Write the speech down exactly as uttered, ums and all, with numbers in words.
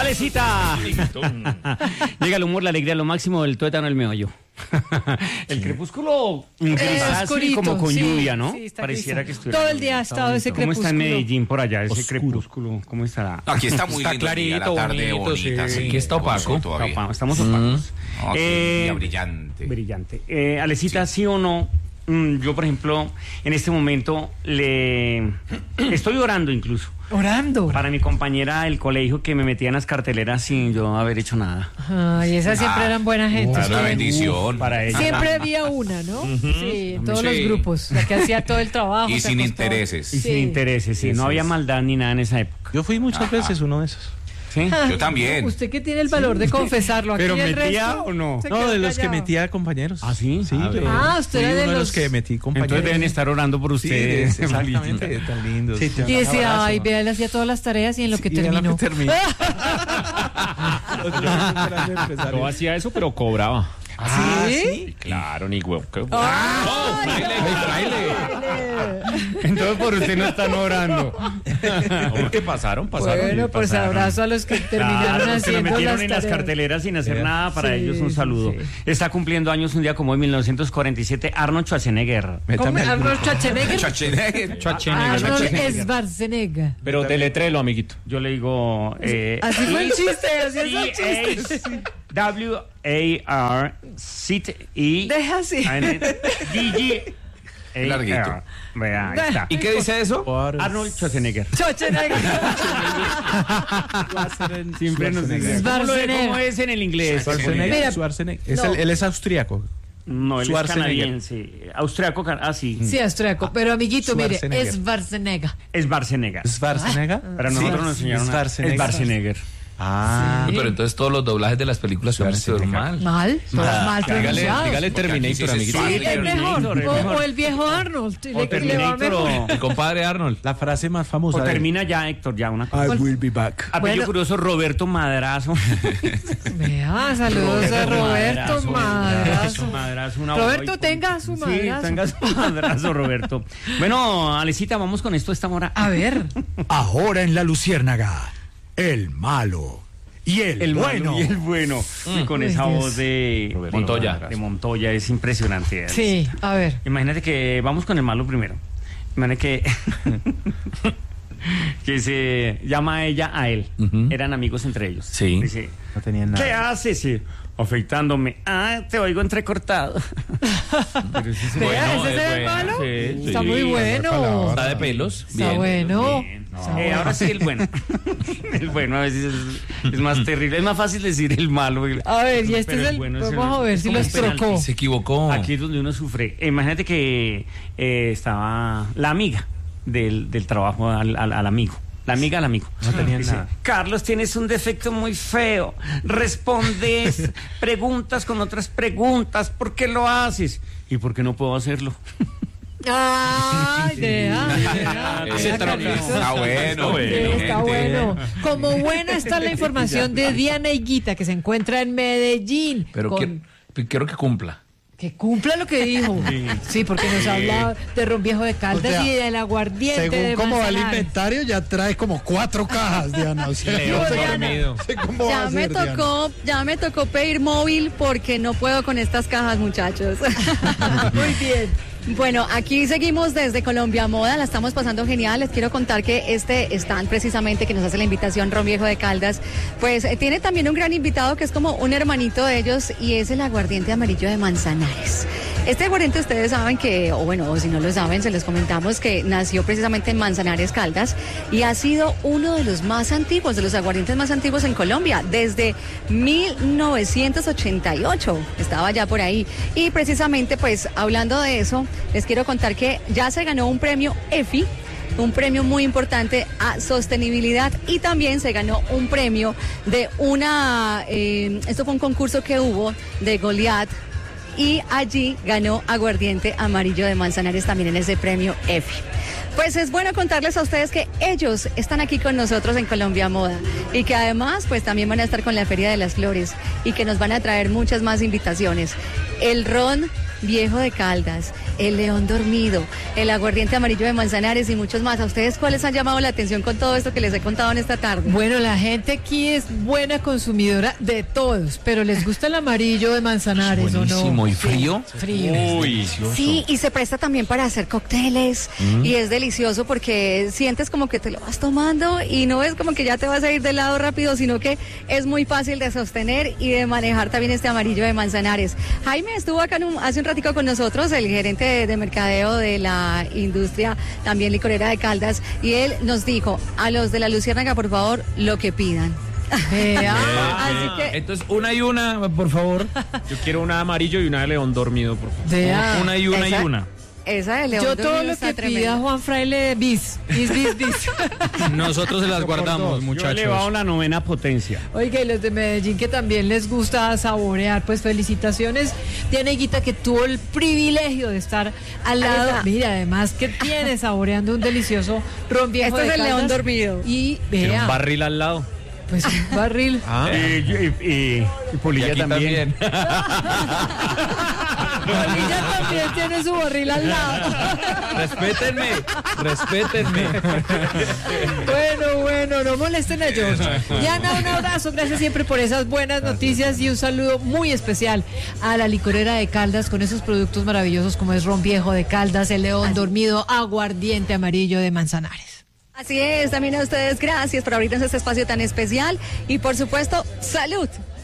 ¡Alecita! Llega el humor, la alegría, lo máximo del tuétano, el meollo. El crepúsculo grisáceo y como con sí, lluvia, ¿no? Sí, Pareciera grisado. que estuviera. Todo el día ha estado ese ¿Cómo crepúsculo? está en Medellín por allá, ese Oscuro. crepúsculo? ¿Cómo estará? Aquí está muy Está lindo, clarito, la tarde bonito, bonita, sí. sí. Aquí está opaco. Como todavía. Opa, estamos opacos. Ah, qué Eh, día brillante. Brillante. Eh, Alecita, Sí. sí. o no? Mm, yo, por ejemplo, en este momento le estoy orando incluso Orando. para mi compañera del colegio que me metía en las carteleras sin yo haber hecho nada. Ay, esas siempre Ah, eran buena gente. Es una Sí. bendición. Para ella. Siempre había una, ¿no? Sí, en todos Sí. los grupos. La que hacía todo el trabajo. Y se sin acostaba. intereses. Y Sí. sin intereses, sí. Sí, no sí, había sí. maldad ni nada en esa época. Yo fui muchas Ajá. veces uno de esos. ¿Sí? Yo también. Usted que tiene el valor de confesarlo. Aquí ¿Pero el metía resto o no? se No, quedó de los que callado. metía compañeros. ¿Ah, sí? Sí, Ah, yo Ah, usted fui era de uno de los- los que metí compañeros. Entonces deben estar orando por Sí, ustedes. exactamente, tan lindos. Y decía, ay, vea, él hacía todas las tareas y en lo que Sí, en lo terminó. que terminó. Yo hacía eso, pero cobraba. Ah, ¿Sí? Claro, ni huevo. ¿Qué? Ah, ¡Oh, fraile, fraile! Entonces por usted no están orando. ¿Cómo que pasaron? Pasaron. Bueno, pues pasaron. abrazo a los que terminaron Claro, los que lo haciendo metieron las en las tareas. carteleras sin hacer Sí. nada, para Sí, ellos un sí, saludo. sí. Está cumpliendo años un día como hoy, mil novecientos cuarenta y siete, Arnold Schwarzenegger. ¿Cómo? ¿Arnold Schwarzenegger? Schwarzenegger. Arnold Schwarzenegger. Pero deletrelo, amiguito. Yo le digo... Eh, Así fue el chiste, así es el chiste. W A R Sit E Deja así. D G Larguito. Vea, ahí está. ¿Y qué dice eso? Arnold Schwarzenegger. Schwarzenegger. Siempre nos dice. ¿Cómo, lo- Schwarzenegger. ¿Cómo es en el inglés? Schwarzenegger. Mira, Schwarzenegger. Es no. el- él es austriaco. No, él es Schwarzenegger. canadiense. Austriaco, can- ah, sí. Sí, austriaco, pero amiguito, mire, Schwarzenegger. es Schwarzenegger. Es Schwarzenegger. ¿Schwarzenegger? Pero a nosotros nos enseñaron a- Schwarzenegger. es Schwarzenegger. Ah, Pero entonces todos los doblajes de las películas son Schwarzenegger. mal. Mal, todos mal Dígale, pronunciados. dígale Porque aquí sí Terminator, se amiguito. suave. Sí, es mejor. Terminator, es O, mejor. o el viejo Arnold. Le, O le va Terminator mejor. o, El compadre Arnold. la frase más famosa. o de- termina ya, Héctor, ya una I will be back. Apellido Bueno. curioso, Roberto Madrazo. Vea, saludos a Roberto Madrazo. Madrazo, una Roberto, voz- tenga su Sí, madrazo. tenga su madrazo, Roberto. Bueno, Alecita, vamos con esto esta hora. A ver. Ahora en La Luciérnaga, el malo y el, El bueno. malo y el bueno. Y con Uy, esa Dios. voz de Roberto Montoya. Madrazo. De Montoya, es impresionante. Sí, a ver. Imagínate que vamos con el malo primero. Imagínate que que se llama a ella a él. Ujú. Eran amigos entre ellos. Sí. Dice, No tenían ¿qué nada. haces? Sí, afeitándome. Ah, te oigo entrecortado. Pero ese es Vea, Bueno, ¿ese es es el bueno, malo? sí, Está sí. muy bueno. Está de pelos. Está Bien. bueno. Bien. Está Eh, bueno. ahora sí el bueno. El bueno a veces es, es más terrible. Es más fácil decir el malo. A ver, y este Pero es el. bueno es Vamos a ver es si como los un penalti. trocó. Se equivocó. Aquí es donde uno sufre. Imagínate que eh, estaba la amiga del, del trabajo al, al, al amigo. La amiga al amigo. No tenían Dice, nada. Carlos, tienes un defecto muy feo. Respondes preguntas con otras preguntas. ¿Por qué lo haces? ¿Y por qué no puedo hacerlo? Ay, vea, vea, Ese vea, está Carlitos. Está bueno. Sí, está gente. bueno. Como buena está la información de Diana Higuita, que se encuentra en Medellín. Pero con- que- quiero que cumpla. Que cumpla lo que dijo. Sí, porque nos habla de ron viejo de Caldas O sea, y del aguardiente Según de cómo va el Manzanares. inventario, ya trae como cuatro cajas, Diana. O sea, León no sé Diana. dormido. no sé cómo va Ya a me ser, Diana. tocó, ya me tocó pedir móvil porque no puedo con estas cajas, muchachos. Muy bien. Bueno, aquí seguimos desde Colombia Moda, la estamos pasando genial. Les quiero contar que este stand precisamente que nos hace la invitación Ron Viejo de Caldas, pues eh, tiene también un gran invitado que es como un hermanito de ellos y es el aguardiente amarillo de Manzanares. Este aguardiente ustedes saben que, o bueno, o si no lo saben, se les comentamos que nació precisamente en Manzanares, Caldas, y ha sido uno de los más antiguos, de los aguardientes más antiguos en Colombia, desde mil novecientos ochenta y ocho, estaba ya por ahí. Y precisamente, pues, hablando de eso, les quiero contar que ya se ganó un premio E F I, un premio muy importante a sostenibilidad, y también se ganó un premio de una, eh, esto fue un concurso que hubo de Goliat, y allí ganó aguardiente amarillo de Manzanares también en ese premio E F I. Pues es bueno contarles a ustedes que ellos están aquí con nosotros en Colombia Moda y que además pues también van a estar con la Feria de las Flores y que nos van a traer muchas más invitaciones. El ron Viejo de Caldas, el león dormido, el aguardiente amarillo de Manzanares y muchos más. ¿A ustedes cuáles han llamado la atención con todo esto que les he contado en esta tarde? Bueno, la gente aquí es buena consumidora de todos, pero les gusta el amarillo de Manzanares, ¿o no? Buenísimo, ¿y frío? Frío. Uy. Sí, y se presta también para hacer cócteles Mm. y es delicioso porque sientes como que te lo vas tomando y no es como que ya te vas a ir de lado rápido, sino que es muy fácil de sostener y de manejar también este amarillo de Manzanares. Jaime estuvo acá en un- hace un ratico con nosotros, el gerente de, de mercadeo de la industria también licorera de Caldas, y él nos dijo, a los de la Luciérnaga, por favor, lo que pidan. Vea. Así que Entonces, una y una, por favor. Yo quiero una de amarillo y una de león dormido, por favor. Vea. Una y una Esa- y una. esa de León Yo todo Dormido lo está que tremenda. pida Juan Fraile bis, bis, bis, bis. Nosotros se las guardamos, Yo he muchachos. elevado la novena potencia. Oiga, y los de Medellín que también les gusta saborear, pues felicitaciones. Diana Higuita, que tuvo el privilegio de estar al Ahí lado. está. Mira, además que tiene saboreando un delicioso ron viejo Este de es el Caldas. león dormido. Y Quiero un vea, barril al lado. pues un barril. Ah, Y, y- y- y Y Polilla aquí también. también. Ella también tiene su barril al lado. Respétenme, respétenme. Bueno, bueno, no molesten a George. Diana, un abrazo, gracias siempre por esas buenas noticias y un saludo muy especial a la licorera de Caldas con esos productos maravillosos como es ron viejo de Caldas, el león dormido, aguardiente amarillo de Manzanares. Así es, también a ustedes gracias por abrirnos este espacio tan especial y por supuesto, salud.